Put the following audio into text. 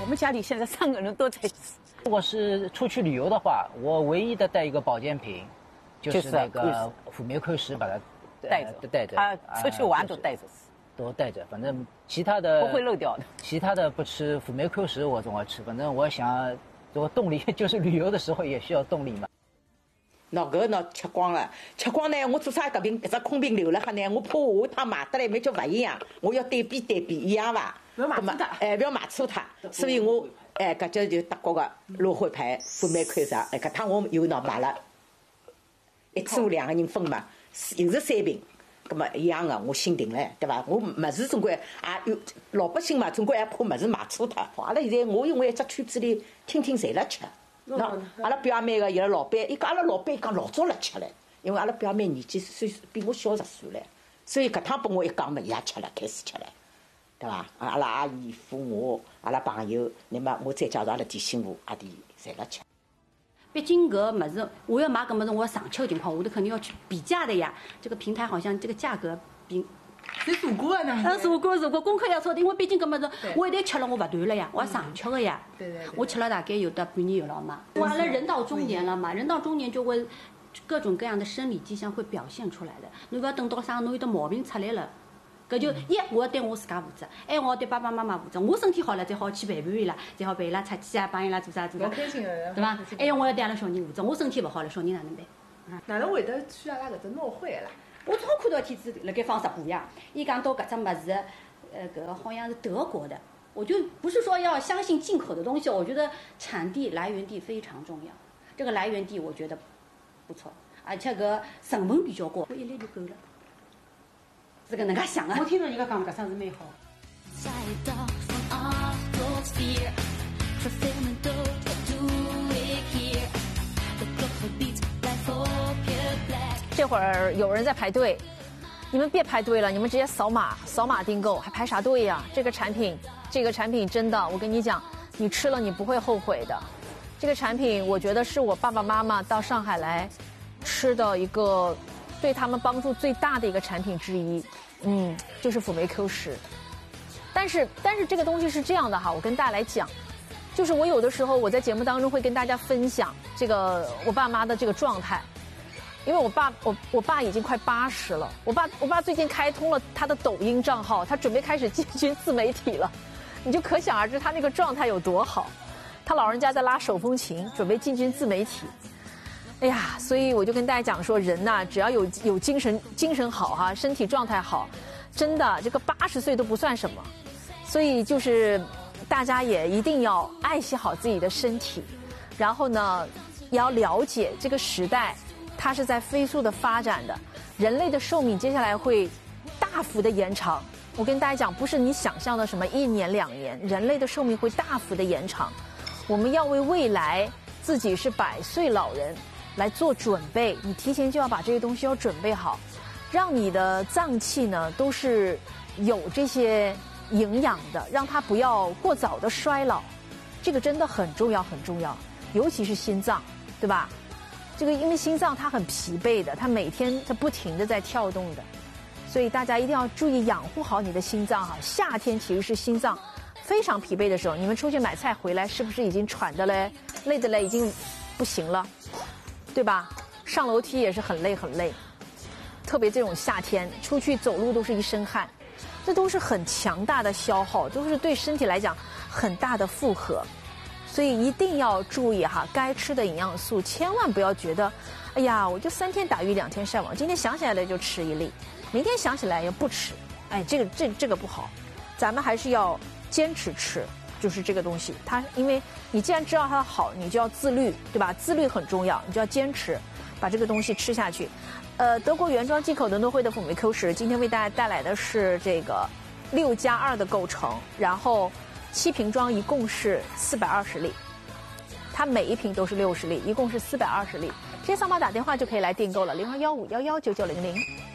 们家里现在3个人都在吃。 如果是出去旅游的话，我唯一的带一个保健品，就是那个辅酶 Q10，把它带着。 他出去玩都带着。 都带着，反正其他的不会漏掉的。 其他的不吃，辅酶 Q10我总要吃。反正我想，这个动力就是旅游的时候也需要动力嘛。 那吃光了，吃光呢，我做啥搿瓶搿只空瓶留了哈呢？我怕下趟买得来没叫勿一样，我要对比一样伐？ 不要买错它。 不要买错它。所以我搿只就德国的芦荟牌辅酶 Q10，搿趟我又买了，1次我2个人分嘛，又是3瓶。咁么一样的，我心定了，对伐？我物事总归也有老百姓嘛，总归也怕物事买错脱。阿拉现在我因为一只圈子里天天侪辣吃，那阿拉表妹个有老板，伊讲阿拉老板讲老早辣吃唻，因为阿拉表妹年纪岁比我小10岁唻，所以搿趟拨我一讲嘛，伊也吃了，开始吃了，对伐？阿拉阿姨夫我，阿拉朋友，那么我再介绍阿拉弟媳妇阿弟侪辣吃。 毕竟搿物事，我要买搿物事，我要上吃的情况，我都肯定要去比价的呀。这个平台好像这个价格比， 谁做过呢？ 做过，功课要做的，因为毕竟搿物事，我一旦吃了，我勿断了呀，我要上吃的呀。 对。 我吃了大概有的半年有了嘛。完了，人到中年了嘛，人到中年就会各种各样的生理迹象会表现出来的。侬勿要等到啥，侬有的毛病出来了。搿就我要对我自家负责，我要对爸爸妈妈负责。我身体好了，才好去陪伴伊拉，才好陪伊拉出去啊，帮伊拉做啥， 开心的， 对伐？我要对阿拉小人负责。我身体勿好了，小人哪能办？ 哪能会得去阿拉搿只闹会啦？ 我正好看到天子辣盖放直播呀，伊讲到搿只物事，搿个好像是德国的，我就不是说要相信进口的东西，我觉得产地来源地非常重要。这个来源地我觉得不错，而且搿成本比较高，我1粒就够了。是搿能介想啊！ 我听到人家讲搿桩是蛮好。 这会儿有人在排队，你们别排队了，你们直接扫码订购，还排啥队呀？这个产品真的，我跟你讲，你吃了你不会后悔的。这个产品我觉得是我爸爸妈妈到上海来吃的一个对他们帮助最大的一个产品之一，就是辅酶 Q10。但是这个东西是这样的哈，我跟大家来讲，就是我有的时候我在节目当中会跟大家分享这个我爸妈的这个状态，因为我爸已经快80了，我爸最近开通了他的抖音账号，他准备开始进军自媒体了，你就可想而知他那个状态有多好。他老人家在拉手风琴，准备进军自媒体。哎呀，所以我就跟大家讲说，人呐，只要有精神好哈，身体状态好，真的这个80岁都不算什么。所以就是大家也一定要爱惜好自己的身体，然后呢，也要了解这个时代，它是在飞速的发展的，人类的寿命接下来会大幅的延长。我跟大家讲，不是你想象的什么1年2年，人类的寿命会大幅的延长。我们要为未来自己是100岁老人来做准备，你提前就要把这些东西要准备好，让你的脏器呢都是有这些营养的，让它不要过早的衰老，这个真的很重要很重要，尤其是心脏，对吧？这个因为心脏它很疲惫的，它每天它不停的在跳动的，所以大家一定要注意养护好你的心脏哈。夏天其实是心脏非常疲惫的时候，你们出去买菜回来是不是已经喘的嘞，累的嘞，已经不行了，对吧？上楼梯也是很累很累，特别这种夏天出去走路都是一身汗，这都是很强大的消耗，都是对身体来讲很大的负荷，所以一定要注意哈，该吃的营养素千万不要觉得，哎呀，我就3天打鱼2天晒网，今天想起来了就吃1粒，明天想起来也不吃，哎，这个不好，咱们还是要坚持吃，就是这个东西，它因为你既然知道它好，你就要自律，对吧？自律很重要，你就要坚持把这个东西吃下去。德国原装进口的诺惠的辅酶 Q10，今天为大家带来的是这个6+2的构成，然后7瓶装一共是420粒，它每一瓶都是60粒，一共是420粒。直接扫码打电话就可以来订购了，0215119900。